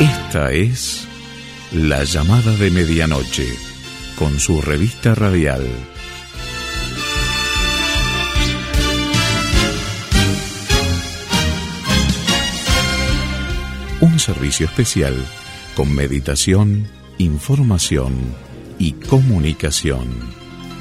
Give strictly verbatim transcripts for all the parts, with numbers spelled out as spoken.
Esta es La Llamada de Medianoche, con su revista radial. Un servicio especial con meditación, información y comunicación.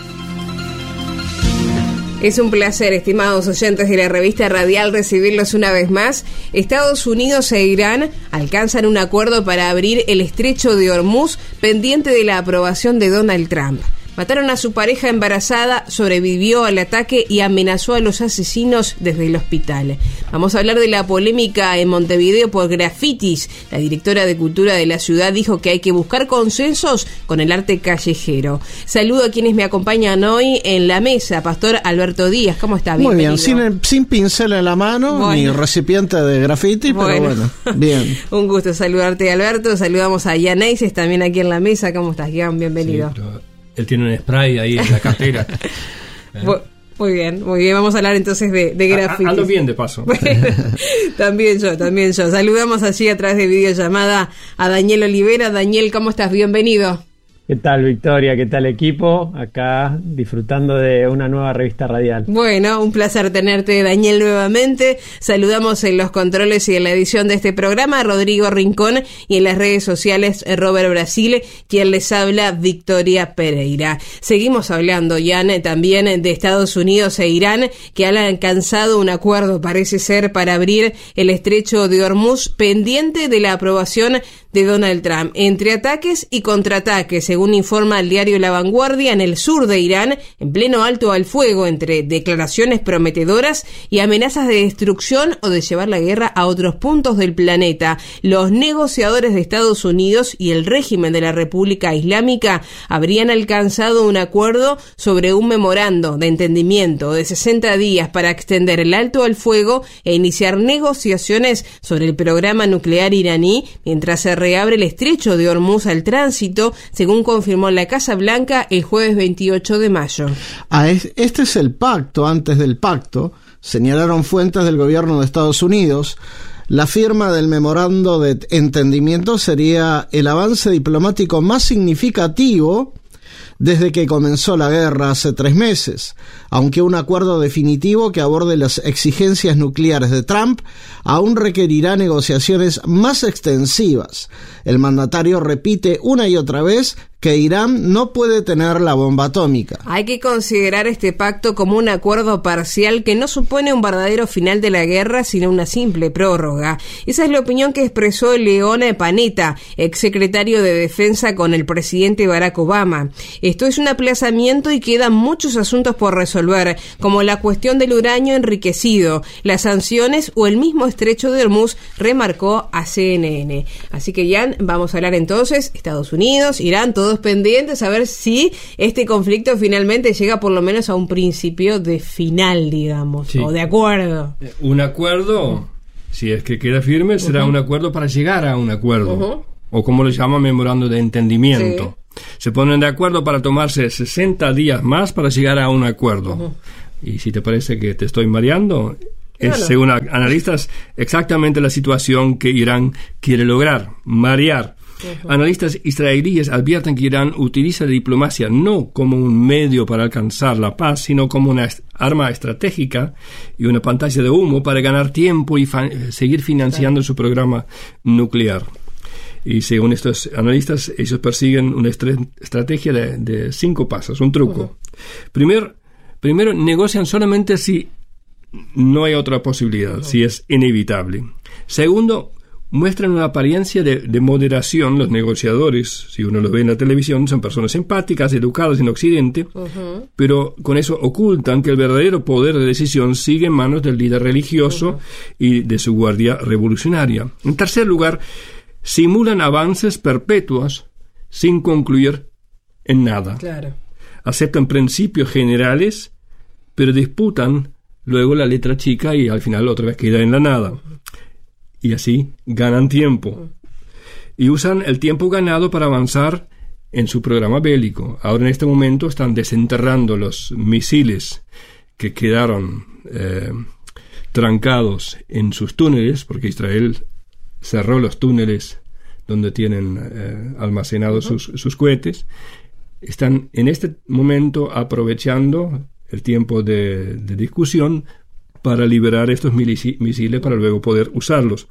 Es un placer, estimados oyentes de la revista radial, recibirlos una vez más. Estados Unidos e Irán alcanzan un acuerdo para abrir el estrecho de Hormuz, pendiente de la aprobación de Donald Trump. Mataron a su pareja embarazada, sobrevivió al ataque y amenazó a los asesinos desde el hospital. Vamos a hablar de la polémica en Montevideo por grafitis. La directora de Cultura de la ciudad dijo que hay que buscar consensos con el arte callejero. Saludo a quienes me acompañan hoy en la mesa. Pastor Alberto Díaz, ¿cómo está? Muy bien, sin, sin pincel en la mano, bueno, ni recipiente de graffiti, bueno. Pero bueno, bien. Un gusto saludarte, Alberto. Saludamos a Ian Eises, también aquí en la mesa. ¿Cómo estás, Ian? Bienvenido. Sí, pero él tiene un spray ahí en la cartera. ¿Eh? Muy bien, muy bien. Vamos a hablar entonces de, de grafitis. Ando bien, de paso. Bueno, también yo, también yo. Saludamos allí a través de videollamada a Daniel Olivera. Daniel, ¿cómo estás? Bienvenido. ¿Qué tal, Victoria? ¿Qué tal, equipo? Acá disfrutando de una nueva revista radial. Bueno, un placer tenerte, Daniel, nuevamente. Saludamos en los controles y en la edición de este programa a Rodrigo Rincón y en las redes sociales Robert Brasile, quien les habla, Victoria Pereira. Seguimos hablando, Jan, también de Estados Unidos e Irán, que han alcanzado un acuerdo, parece ser, para abrir el estrecho de Hormuz, pendiente de la aprobación de Donald Trump. Entre ataques y contraataques, según informa el diario La Vanguardia, en el sur de Irán, en pleno alto al fuego, entre declaraciones prometedoras y amenazas de destrucción o de llevar la guerra a otros puntos del planeta, los negociadores de Estados Unidos y el régimen de la República Islámica habrían alcanzado un acuerdo sobre un memorando de entendimiento de sesenta días para extender el alto al fuego e iniciar negociaciones sobre el programa nuclear iraní, mientras se reabre el estrecho de Hormuz al tránsito, según confirmó la Casa Blanca el jueves veintiocho de mayo. Ah, este es el pacto antes del pacto, señalaron fuentes del gobierno de Estados Unidos. La firma del memorando de entendimiento sería el avance diplomático más significativo desde que comenzó la guerra hace tres meses, aunque un acuerdo definitivo que aborde las exigencias nucleares de Trump aún requerirá negociaciones más extensivas. El mandatario repite una y otra vez que Irán no puede tener la bomba atómica. Hay que considerar este pacto como un acuerdo parcial que no supone un verdadero final de la guerra, sino una simple prórroga. Esa es la opinión que expresó Leon Panetta, exsecretario de Defensa con el presidente Barack Obama. Esto es un aplazamiento y quedan muchos asuntos por resolver, como la cuestión del uranio enriquecido, las sanciones o el mismo estrecho de Hormuz, remarcó a C N N. Así que, Jan, vamos a hablar entonces, Estados Unidos, Irán, todos pendientes a ver si este conflicto finalmente llega por lo menos a un principio de final, digamos, sí, o de acuerdo. Un acuerdo, si es que queda firme, será uh-huh. un acuerdo para llegar a un acuerdo, uh-huh. o como lo llaman, memorando de entendimiento. Sí. Se ponen de acuerdo para tomarse sesenta días más para llegar a un acuerdo. Uh-huh. Y si te parece que te estoy mareando, es, claro, según analistas, exactamente la situación que Irán quiere lograr, marear. Uh-huh. Analistas israelíes advierten que Irán utiliza la diplomacia no como un medio para alcanzar la paz, sino como una est- arma estratégica y una pantalla de humo para ganar tiempo y fa- seguir financiando claro. su programa nuclear. Y según estos analistas, ellos persiguen una estre- estrategia de, de cinco pasos, un truco. Uh-huh. Primero, primero, negocian solamente si no hay otra posibilidad, uh-huh. si es inevitable. Segundo, muestran una apariencia de, de moderación. Los negociadores, si uno los ve en la televisión, son personas simpáticas, educadas en Occidente, uh-huh. pero con eso ocultan que el verdadero poder de decisión sigue en manos del líder religioso uh-huh. y de su guardia revolucionaria. En tercer lugar, simulan avances perpetuos sin concluir en nada. Claro. Aceptan principios generales, pero disputan luego la letra chica y al final otra vez queda en la nada. Uh-huh. Y así ganan tiempo. Y usan el tiempo ganado para avanzar en su programa bélico. Ahora en este momento están desenterrando los misiles que quedaron eh, trancados en sus túneles, porque Israel cerró los túneles donde tienen eh, almacenados uh-huh. sus, sus cohetes, están en este momento aprovechando el tiempo de, de discusión para liberar estos misiles para luego poder usarlos.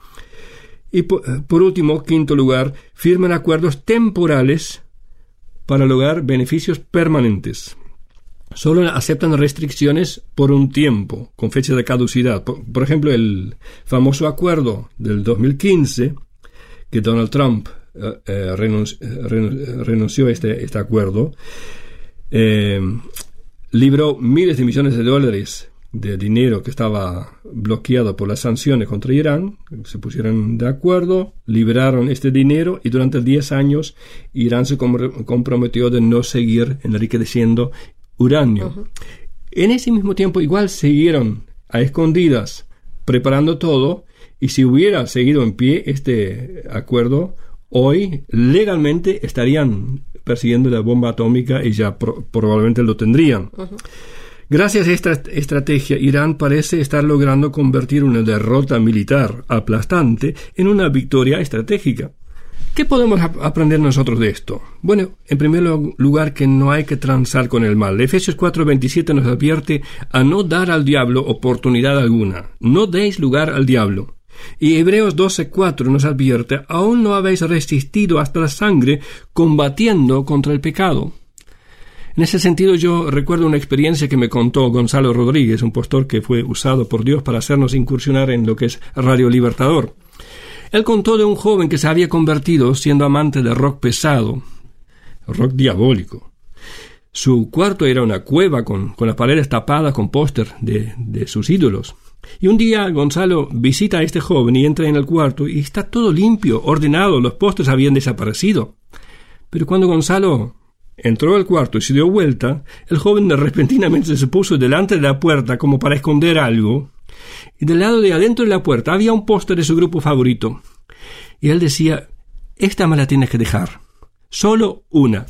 Y por, por último, quinto lugar, firman acuerdos temporales para lograr beneficios permanentes. Solo aceptan restricciones por un tiempo, con fecha de caducidad. Por, por ejemplo, el famoso acuerdo del dos mil quince, que Donald Trump eh, eh, renunci- renun- renunció a este, este acuerdo, eh, libró miles de millones de dólares de dinero que estaba bloqueado por las sanciones contra Irán. Se pusieron de acuerdo, liberaron este dinero y durante diez años Irán se com- comprometió de no seguir enriqueciendo uranio. Uh-huh. En ese mismo tiempo igual siguieron a escondidas preparando todo, y si hubiera seguido en pie este acuerdo, hoy legalmente estarían persiguiendo la bomba atómica y ya pro- probablemente lo tendrían. Uh-huh. Gracias a esta estrategia, Irán parece estar logrando convertir una derrota militar aplastante en una victoria estratégica. ¿Qué podemos ap- aprender nosotros de esto? Bueno, en primer lugar, que no hay que transar con el mal. Efesios cuatro veintisiete nos advierte a no dar al diablo oportunidad alguna. No deis lugar al diablo. Y Hebreos doce cuatro nos advierte, aún no habéis resistido hasta la sangre combatiendo contra el pecado. En ese sentido, yo recuerdo una experiencia que me contó Gonzalo Rodríguez, un pastor que fue usado por Dios para hacernos incursionar en lo que es Radio Libertador. Él contó de un joven que se había convertido siendo amante de rock pesado, rock diabólico. Su cuarto era una cueva con, con las paredes tapadas con póster de, de sus ídolos. Y un día Gonzalo visita a este joven y entra en el cuarto y está todo limpio, ordenado, los pósters habían desaparecido. Pero cuando Gonzalo entró al cuarto y se dio vuelta, el joven repentinamente se puso delante de la puerta como para esconder algo, y del lado de adentro de la puerta había un póster de su grupo favorito. Y él decía, esta me la tienes que dejar, solo una.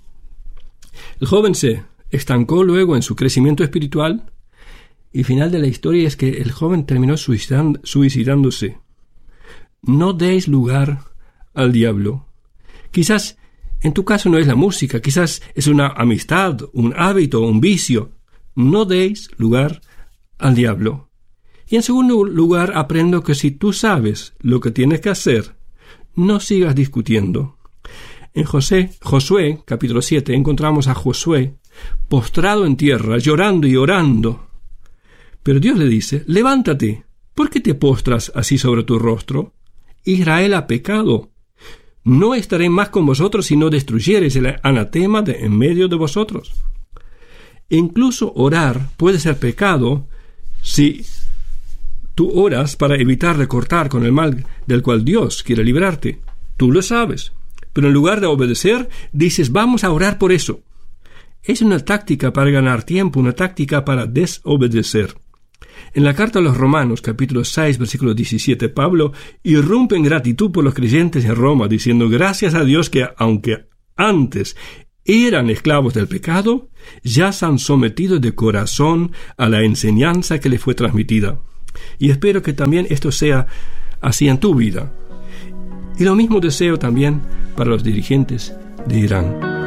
El joven se estancó luego en su crecimiento espiritual, y el final de la historia es que el joven terminó suicidando, suicidándose. No deis lugar al diablo. Quizás en tu caso no es la música, quizás es una amistad, un hábito, un vicio. No deis lugar al diablo. Y en segundo lugar, aprendo que si tú sabes lo que tienes que hacer, no sigas discutiendo. En José, Josué, capítulo siete, encontramos a Josué postrado en tierra, llorando y orando. Pero Dios le dice, levántate, ¿por qué te postras así sobre tu rostro? Israel ha pecado. No estaré más con vosotros si no destruyeres el anatema de en medio de vosotros. E incluso orar puede ser pecado si tú oras para evitar recortar con el mal del cual Dios quiere librarte. Tú lo sabes. Pero en lugar de obedecer, dices, vamos a orar por eso. Es una táctica para ganar tiempo, una táctica para desobedecer. En la carta a los Romanos, capítulo seis, versículo diecisiete, Pablo irrumpe en gratitud por los creyentes en Roma, diciendo, gracias a Dios que, aunque antes eran esclavos del pecado, ya se han sometido de corazón a la enseñanza que les fue transmitida. Y espero que también esto sea así en tu vida. Y lo mismo deseo también para los dirigentes de Irán.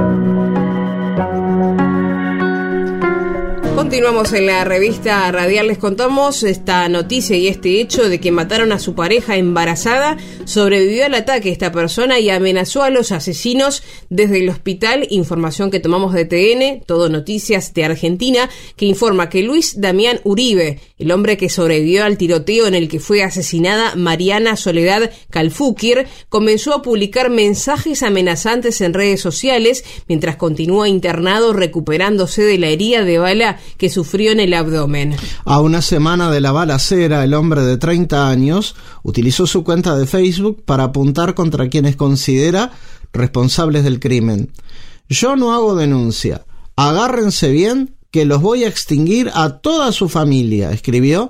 Continuamos en la revista radial. Les contamos esta noticia y este hecho de que mataron a su pareja embarazada. Sobrevivió al ataque esta persona y amenazó a los asesinos desde el hospital. Información que tomamos de T N, Todo Noticias de Argentina, que informa que Luis Damián Uribe, el hombre que sobrevivió al tiroteo en el que fue asesinada Mariana Soledad Calfúquir, comenzó a publicar mensajes amenazantes en redes sociales mientras continúa internado recuperándose de la herida de bala que sufrió en el abdomen. A una semana de la balacera, el hombre de treinta años utilizó su cuenta de Facebook para apuntar contra quienes considera responsables del crimen. Yo no hago denuncia. Agárrense bien que los voy a extinguir a toda su familia, escribió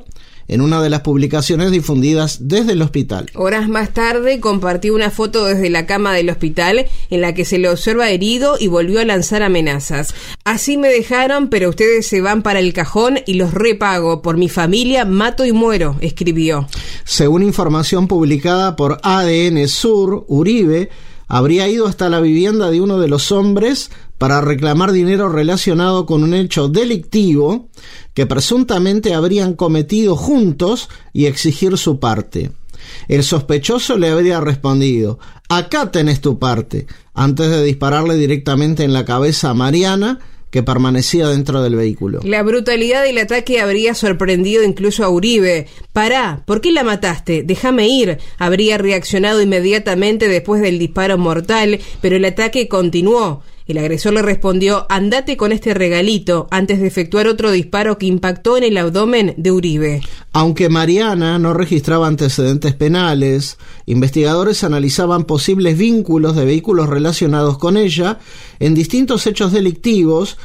en una de las publicaciones difundidas desde el hospital. Horas más tarde compartió una foto desde la cama del hospital en la que se le observa herido y volvió a lanzar amenazas. Así me dejaron, pero ustedes se van para el cajón y los repago. Por mi familia mato y muero, escribió. Según información publicada por A D N Sur, Uribe habría ido hasta la vivienda de uno de los hombres para reclamar dinero relacionado con un hecho delictivo que presuntamente habrían cometido juntos y exigir su parte. El sospechoso le habría respondido: acá tenés tu parte, antes de dispararle directamente en la cabeza a Mariana, que permanecía dentro del vehículo. La brutalidad del ataque habría sorprendido incluso a Uribe. Pará, ¿por qué la mataste? Déjame ir. Habría reaccionado inmediatamente después del disparo mortal, pero el ataque continuó. El agresor le respondió: andate con este regalito, antes de efectuar otro disparo que impactó en el abdomen de Uribe. Aunque Mariana no registraba antecedentes penales, investigadores analizaban posibles vínculos de vehículos relacionados con ella en distintos hechos delictivos,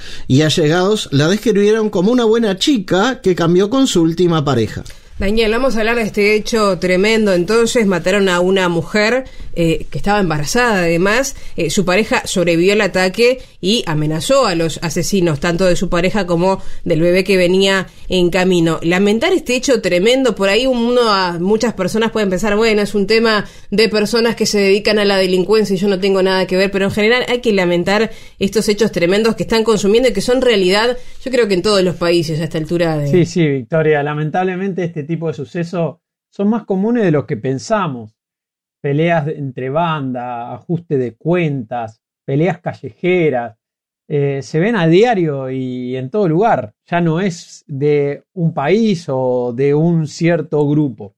y allegados la describieron como una buena chica que cambió con su última pareja. Daniel, vamos a hablar de este hecho tremendo. Entonces mataron a una mujer eh, que estaba embarazada. Además, eh, su pareja sobrevivió al ataque y amenazó a los asesinos, tanto de su pareja como del bebé que venía en camino. Lamentar este hecho tremendo. Por ahí uno, a muchas personas pueden pensar, bueno, es un tema de personas que se dedican a la delincuencia y yo no tengo nada que ver, pero en general hay que lamentar estos hechos tremendos que están consumiendo y que son realidad, yo creo que en todos los países a esta altura de... Sí, sí, Victoria, lamentablemente este tipo de sucesos son más comunes de lo que pensamos. Peleas entre bandas, ajuste de cuentas, peleas callejeras, eh, se ven a diario y en todo lugar. Ya no es de un país o de un cierto grupo.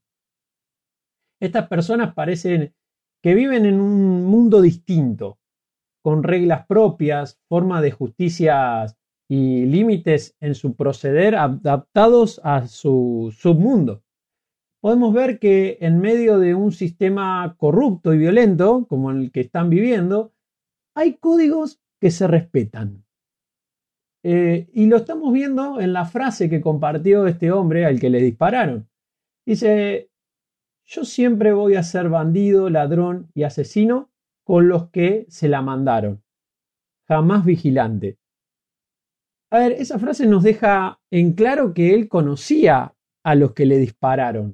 Estas personas parecen que viven en un mundo distinto, con reglas propias, formas de justicia y límites en su proceder adaptados a su submundo. Podemos ver que en medio de un sistema corrupto y violento, como el que están viviendo, hay códigos que se respetan. Eh, y lo estamos viendo en la frase que compartió este hombre al que le dispararon. Dice: yo siempre voy a ser bandido, ladrón y asesino con los que se la mandaron, jamás vigilante. A ver, esa frase nos deja en claro que él conocía a los que le dispararon.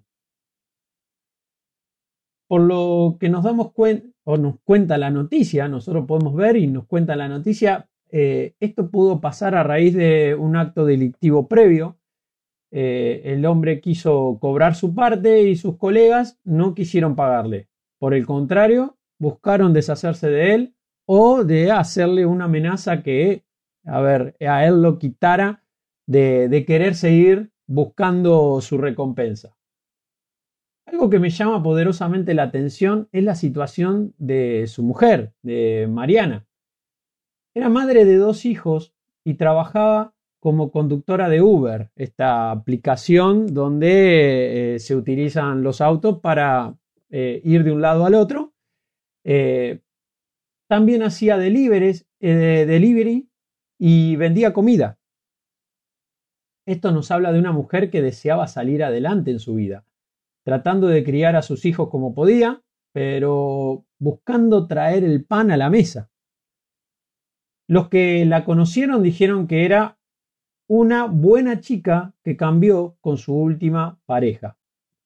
Por lo que nos damos cuenta, o nos cuenta la noticia, nosotros podemos ver y nos cuenta la noticia, eh, esto pudo pasar a raíz de un acto delictivo previo. Eh, el hombre quiso cobrar su parte y sus colegas no quisieron pagarle. Por el contrario, buscaron deshacerse de él o de hacerle una amenaza que a ver, a él lo quitara de, de querer seguir buscando su recompensa. Algo que me llama poderosamente la atención es la situación de su mujer, de Mariana. Era madre de dos hijos y trabajaba como conductora de Uber, esta aplicación donde eh, se utilizan los autos para eh, ir de un lado al otro. Eh, también hacía deliveries, eh, delivery y vendía comida. Esto nos habla de una mujer que deseaba salir adelante en su vida, tratando de criar a sus hijos como podía, pero buscando traer el pan a la mesa. Los que la conocieron dijeron que era una buena chica que cambió con su última pareja.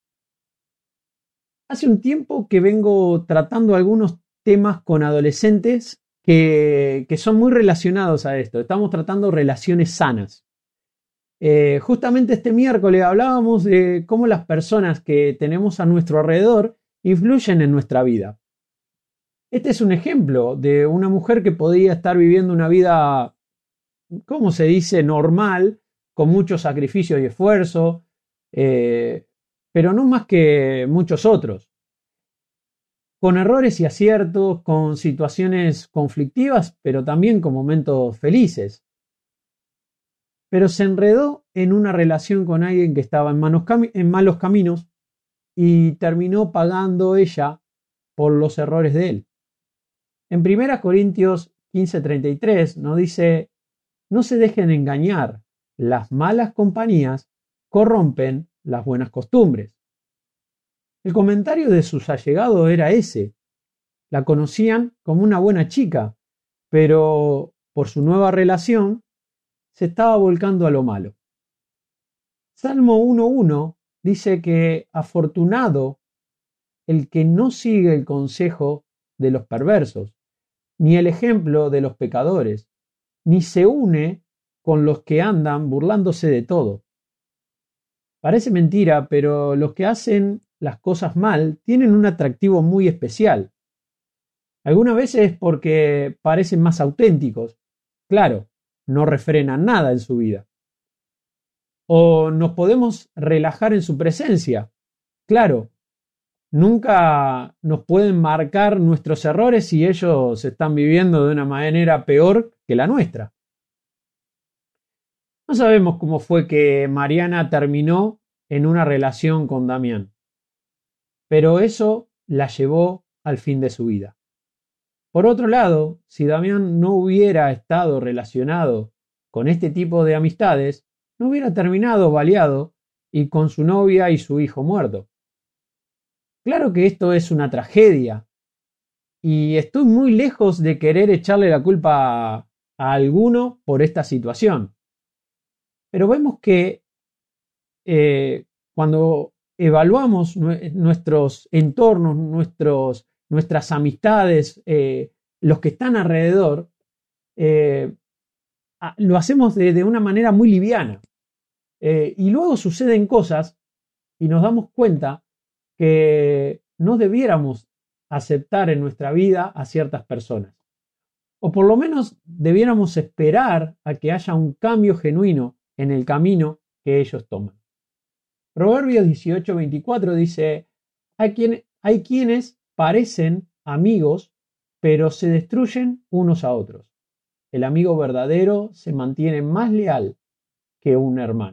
Hace un tiempo que vengo tratando algunos temas con adolescentes Que, que son muy relacionados a esto. Estamos tratando relaciones sanas. Eh, justamente este miércoles hablábamos de cómo las personas que tenemos a nuestro alrededor influyen en nuestra vida. Este es un ejemplo de una mujer que podía estar viviendo una vida, ¿cómo se dice?, normal, con mucho sacrificio y esfuerzo, eh, pero no más que muchos otros. Con errores y aciertos, con situaciones conflictivas, pero también con momentos felices. Pero se enredó en una relación con alguien que estaba en, manos cami- en malos caminos y terminó pagando ella por los errores de él. En primera Corintios quince treinta y tres nos dice: no se dejen engañar, las malas compañías corrompen las buenas costumbres. El comentario de sus allegados era ese. La conocían como una buena chica, pero por su nueva relación se estaba volcando a lo malo. Salmo uno uno dice que afortunado el que no sigue el consejo de los perversos, ni el ejemplo de los pecadores, ni se une con los que andan burlándose de todo. Parece mentira, pero los que hacen las cosas mal tienen un atractivo muy especial. Algunas veces porque parecen más auténticos. Claro, no refrenan nada en su vida. O nos podemos relajar en su presencia. Claro, nunca nos pueden marcar nuestros errores si ellos están viviendo de una manera peor que la nuestra. No sabemos cómo fue que Mariana terminó en una relación con Damián, pero eso la llevó al fin de su vida. Por otro lado, si Damián no hubiera estado relacionado con este tipo de amistades, no hubiera terminado baleado y con su novia y su hijo muerto. Claro que esto es una tragedia y estoy muy lejos de querer echarle la culpa a, a alguno por esta situación. Pero vemos que eh, cuando evaluamos nuestros entornos, nuestros, nuestras amistades, eh, los que están alrededor, eh, lo hacemos de, de una manera muy liviana. Eh, y luego suceden cosas y nos damos cuenta que no debiéramos aceptar en nuestra vida a ciertas personas. O por lo menos debiéramos esperar a que haya un cambio genuino en el camino que ellos toman. Proverbios dieciocho veinticuatro dice, hay, quien, hay quienes parecen amigos, pero se destruyen unos a otros. El amigo verdadero se mantiene más leal que un hermano.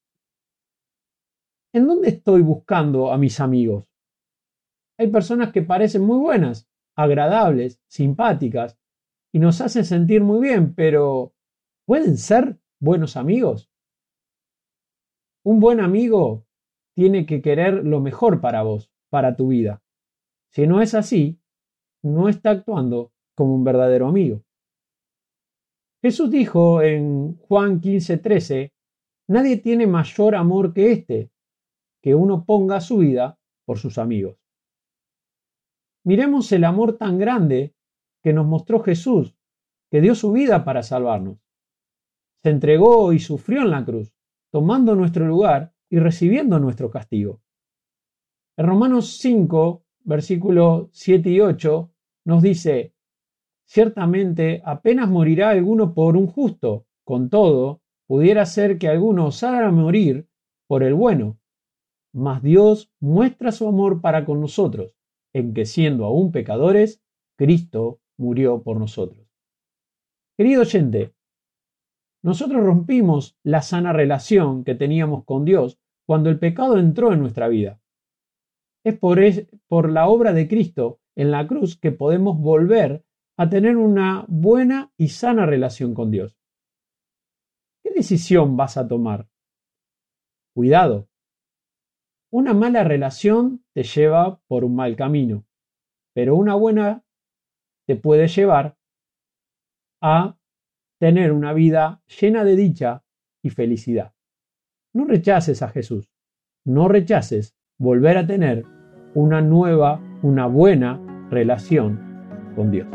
¿En dónde estoy buscando a mis amigos? Hay personas que parecen muy buenas, agradables, simpáticas y nos hacen sentir muy bien, pero ¿pueden ser buenos amigos? Un buen amigo tiene que querer lo mejor para vos, para tu vida. Si no es así, no está actuando como un verdadero amigo. Jesús dijo en Juan quince trece, nadie tiene mayor amor que este, que uno ponga su vida por sus amigos. Miremos el amor tan grande que nos mostró Jesús, que dio su vida para salvarnos. Se entregó y sufrió en la cruz, tomando nuestro lugar y recibiendo nuestro castigo. En Romanos cinco, versículos siete y ocho, nos dice, ciertamente apenas morirá alguno por un justo, con todo, pudiera ser que alguno osara morir por el bueno, mas Dios muestra su amor para con nosotros, en que siendo aún pecadores, Cristo murió por nosotros. Querido oyente, nosotros rompimos la sana relación que teníamos con Dios cuando el pecado entró en nuestra vida. Es por, es por la obra de Cristo en la cruz que podemos volver a tener una buena y sana relación con Dios. ¿Qué decisión vas a tomar? Cuidado. Una mala relación te lleva por un mal camino, pero una buena te puede llevar a tener una vida llena de dicha y felicidad. No rechaces a Jesús, no rechaces volver a tener una nueva, una buena relación con Dios.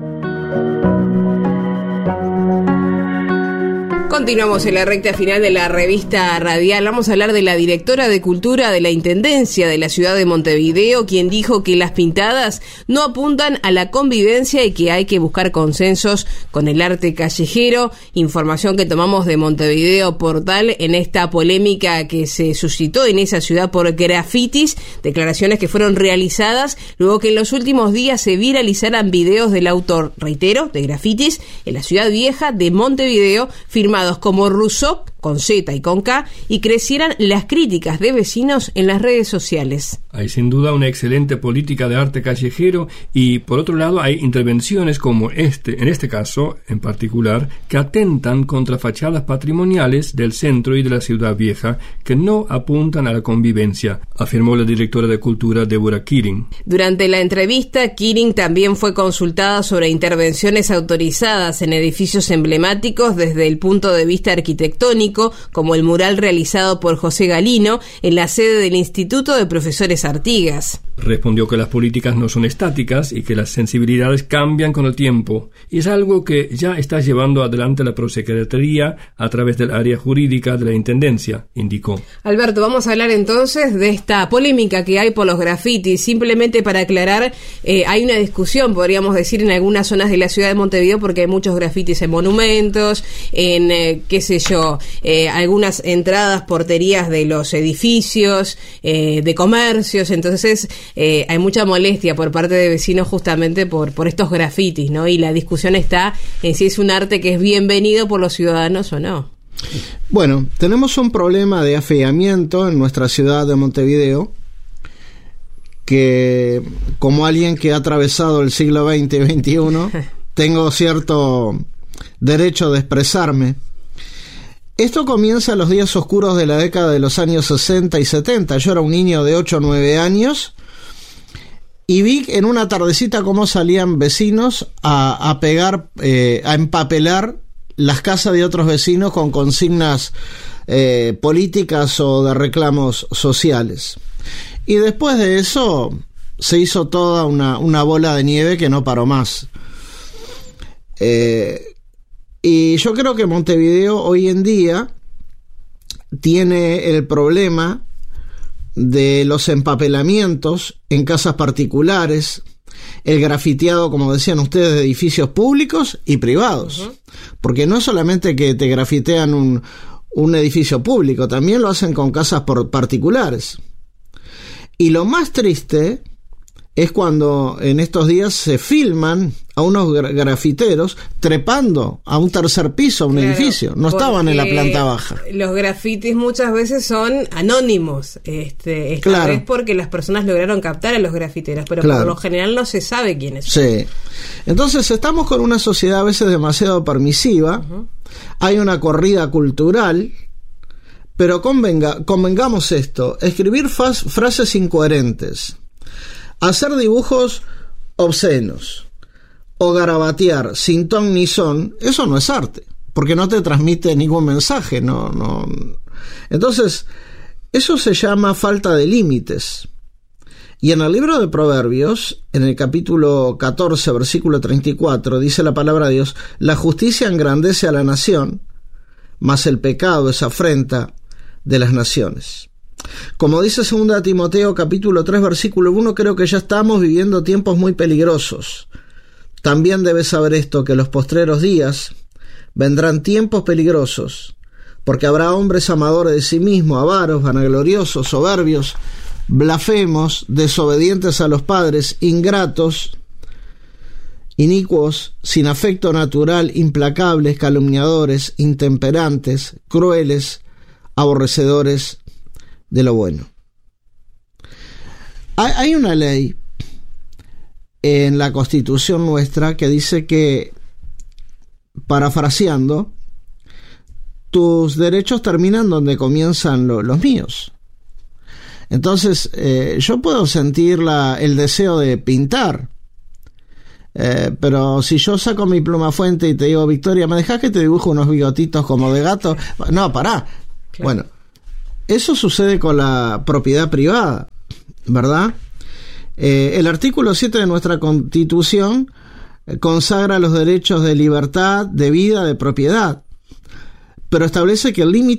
Continuamos en la recta final de la revista radial. Vamos a hablar de la directora de Cultura de la Intendencia de la ciudad de Montevideo, quien dijo que las pintadas no apuntan a la convivencia y que hay que buscar consensos con el arte callejero. Información que tomamos de Montevideo Portal en esta polémica que se suscitó en esa ciudad por grafitis, declaraciones que fueron realizadas luego que en los últimos días se viralizaran videos del autor, reitero, de grafitis en la ciudad vieja de Montevideo, firmados como Rousseau, con Z y con K, y crecieran las críticas de vecinos en las redes sociales. Hay sin duda una excelente política de arte callejero y, por otro lado, hay intervenciones como este, en este caso en particular, que atentan contra fachadas patrimoniales del centro y de la ciudad vieja que no apuntan a la convivencia, afirmó la directora de Cultura Deborah Keating. Durante la entrevista, Keating también fue consultada sobre intervenciones autorizadas en edificios emblemáticos desde el punto de vista arquitectónico, como el mural realizado por José Galino en la sede del Instituto de Profesores Artigas. Respondió que las políticas no son estáticas y que las sensibilidades cambian con el tiempo, y es algo que ya está llevando adelante la Prosecretaría a través del área jurídica de la Intendencia, indicó. Alberto, vamos a hablar entonces de esta polémica que hay por los grafitis. Simplemente para aclarar, eh, hay una discusión, podríamos decir, en algunas zonas de la ciudad de Montevideo, porque hay muchos grafitis en monumentos, en, eh, qué sé yo, eh, algunas entradas, porterías de los edificios, eh, de comercios. Entonces eh, hay mucha molestia por parte de vecinos justamente por, por estos grafitis, ¿no? Y la discusión está en si es un arte que es bienvenido por los ciudadanos o no. Bueno, tenemos un problema de afeamiento en nuestra ciudad de Montevideo, que como alguien que ha atravesado el siglo veinte y veintiuno, tengo cierto derecho de expresarme. Esto comienza en los días oscuros de la década de los años sesenta y setenta. Yo era un niño de ocho o nueve años y vi en una tardecita cómo salían vecinos a, a pegar, eh, a empapelar las casas de otros vecinos con consignas eh, políticas o de reclamos sociales. Y después de eso se hizo toda una, una bola de nieve que no paró más. Eh, y yo creo que Montevideo hoy en día tiene el problema de los empapelamientos en casas particulares, el grafiteado, como decían ustedes, de edificios públicos y privados. Uh-huh. Porque no es solamente que te grafitean un, un edificio público, también lo hacen con casas por particulares. Y lo más triste es cuando en estos días se filman a unos gra- grafiteros trepando a un tercer piso, a un claro, edificio. No estaban en la planta baja. Los grafitis muchas veces son anónimos. Este, esta claro. vez porque las personas lograron captar a los grafiteros, pero claro. por lo general no se sabe quiénes son. Sí. Entonces estamos con una sociedad a veces demasiado permisiva. Uh-huh. Hay una corrida cultural. Pero convenga, convengamos esto, escribir fas, frases incoherentes, hacer dibujos obscenos o garabatear sin ton ni son, eso no es arte, porque no te transmite ningún mensaje. No, no. Entonces, eso se llama falta de límites. Y en el libro de Proverbios, en el capítulo catorce, versículo treinta y cuatro, dice la palabra de Dios: la justicia engrandece a la nación, mas el pecado es afrenta de las naciones. Como dice segunda Timoteo capítulo tres versículo uno, creo que ya estamos viviendo tiempos muy peligrosos. También debes saber esto, que en los postreros días vendrán tiempos peligrosos, porque habrá hombres amadores de sí mismos, avaros, vanagloriosos, soberbios, blasfemos, desobedientes a los padres, ingratos, inicuos, sin afecto natural, implacables, calumniadores, intemperantes, crueles, aborrecedores de lo bueno. Hay una ley en la Constitución nuestra que dice que, parafraseando, tus derechos terminan donde comienzan lo, los míos. Entonces, eh, yo puedo sentir la, el deseo de pintar, eh, pero si yo saco mi pluma fuente y te digo: Victoria, ¿me dejás que te dibujo unos bigotitos como de gato? No, pará. Claro. Bueno, eso sucede con la propiedad privada, ¿verdad? Eh, el artículo siete de nuestra Constitución consagra los derechos de libertad, de vida, de propiedad, pero establece que el límite